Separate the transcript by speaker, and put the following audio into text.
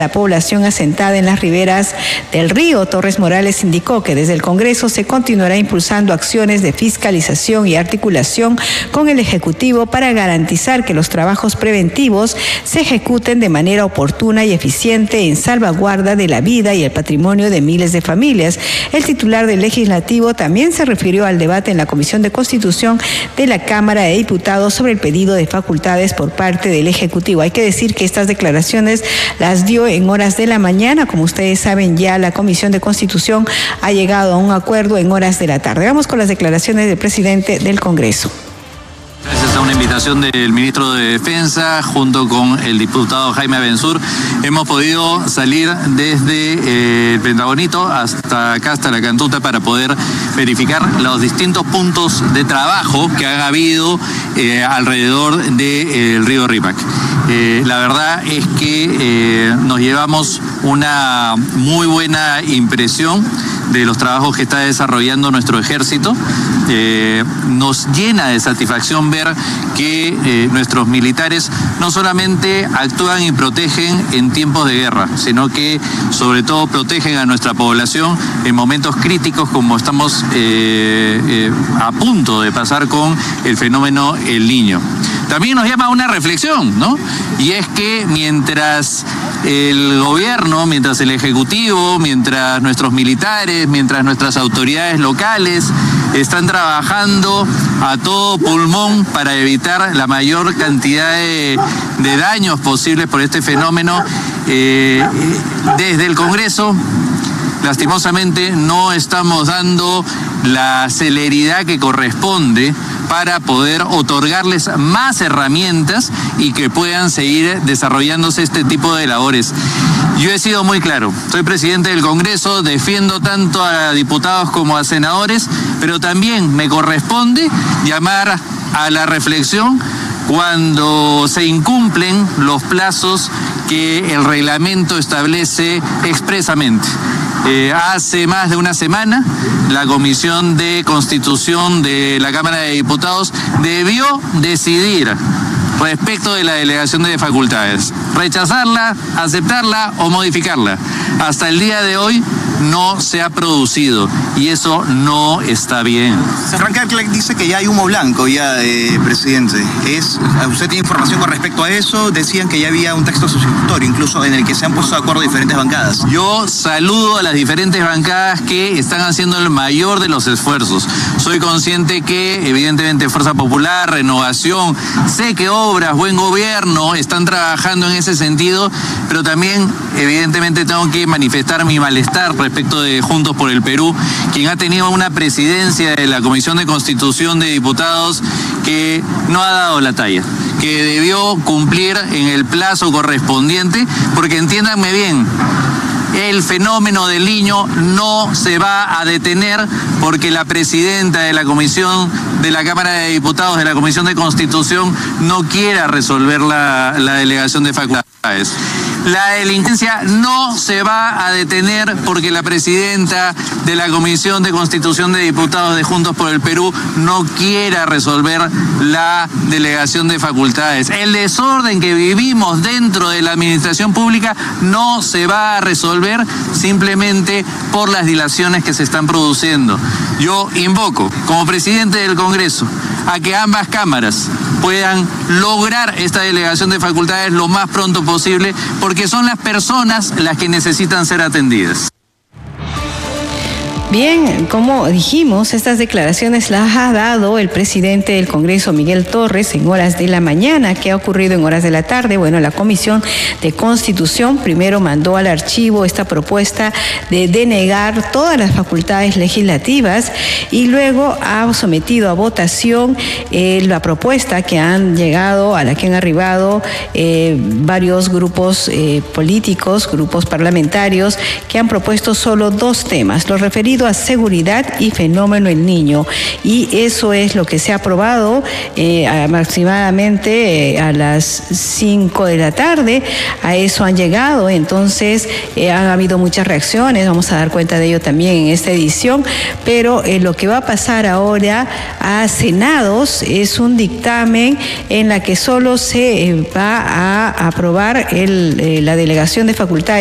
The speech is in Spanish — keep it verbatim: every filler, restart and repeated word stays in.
Speaker 1: la población asentada en las riberas del río. Torres Morales indicó que desde el Congreso se continuará impulsando acciones de fiscalización y articulación con el Ejecutivo para garantizar que los trabajos preventivos se ejecuten de manera oportuna y eficiente en salvaguarda de la vida y el patrimonio de miles de familias. El titular del Legislativo también se refirió al debate en la Comisión de Constitución de la Cámara de Diputados sobre el pedido de facultades por parte del Ejecutivo. Hay que decir que estas declaraciones las dio en horas de la mañana. Como ustedes saben, ya la Comisión de Constitución ha llegado a un acuerdo en horas de la tarde. Vamos con las declaraciones del presidente del Congreso.
Speaker 2: Gracias a una invitación del ministro de Defensa, junto con el diputado Jaime Abensur, hemos podido salir desde eh, el Pentagonito hasta acá, hasta la Cantuta, para poder verificar los distintos puntos de trabajo que han habido eh, alrededor del de, eh, río Rímac. Eh, la verdad es que eh, nos llevamos una muy buena impresión de los trabajos que está desarrollando nuestro ejército. Eh, nos llena de satisfacción ver que eh, nuestros militares no solamente actúan y protegen en tiempos de guerra, sino que sobre todo protegen a nuestra población en momentos críticos como estamos eh, eh, a punto de pasar con el fenómeno El Niño. También nos llama a una reflexión, ¿no? Y es que mientras el gobierno, mientras el Ejecutivo, mientras nuestros militares, mientras nuestras autoridades locales están trabajando a todo pulmón para evitar la mayor cantidad de, de daños posibles por este fenómeno, eh, desde el Congreso, lastimosamente, no estamos dando la celeridad que corresponde para poder otorgarles más herramientas y que puedan seguir desarrollándose este tipo de labores. Yo he sido muy claro, soy presidente del Congreso, defiendo tanto a diputados como a senadores, pero también me corresponde llamar a la reflexión cuando se incumplen los plazos que el reglamento establece expresamente. Eh, hace más de una semana, la Comisión de Constitución de la Cámara de Diputados debió decidir respecto de la delegación de facultades, rechazarla, aceptarla o modificarla. Hasta el día de hoy no se ha producido y eso no está bien.
Speaker 3: Frank Clark dice que ya hay humo blanco, ya, eh, presidente. ¿Es, ¿Usted tiene información con respecto a eso? Decían que ya había un texto sustitutorio, incluso en el que se han puesto de acuerdo diferentes bancadas.
Speaker 2: Yo saludo a las diferentes bancadas que están haciendo el mayor de los esfuerzos. Soy consciente que, evidentemente, Fuerza Popular, Renovación, sé que Obras, Buen Gobierno están trabajando en ese sentido, pero también, evidentemente, tengo que manifestar mi malestar respecto de Juntos por el Perú, quien ha tenido una presidencia de la Comisión de Constitución de Diputados que no ha dado la talla, que debió cumplir en el plazo correspondiente, porque entiéndanme bien, el fenómeno del Niño no se va a detener porque la presidenta de la Comisión de la Cámara de Diputados, de la Comisión de Constitución, no quiera resolver la, la delegación de facultades. La delincuencia no se va a detener porque la presidenta de la Comisión de Constitución de Diputados de Juntos por el Perú no quiera resolver la delegación de facultades. El desorden que vivimos dentro de la administración pública no se va a resolver simplemente por las dilaciones que se están produciendo. Yo invoco, como presidente del Congreso, a que ambas cámaras puedan lograr esta delegación de facultades lo más pronto posible, porque son las personas las que necesitan ser atendidas.
Speaker 1: Bien, como dijimos, estas declaraciones las ha dado el presidente del Congreso, Miguel Torres, en horas de la mañana. ¿Qué ha ocurrido en horas de la tarde? Bueno, la Comisión de Constitución primero mandó al archivo esta propuesta de denegar todas las facultades legislativas y luego ha sometido a votación eh, la propuesta que han llegado, a la que han arribado eh, varios grupos eh, políticos, grupos parlamentarios, que han propuesto solo dos temas, los referidos dirigido a seguridad y fenómeno El Niño. Y eso es lo que se ha aprobado eh, aproximadamente eh, a las cinco de la tarde. A eso han llegado, entonces eh, han habido muchas reacciones, vamos a dar cuenta de ello también en esta edición, pero eh, lo que va a pasar ahora a Senados es un dictamen en la que solo se eh, va a aprobar el, eh, la delegación de facultades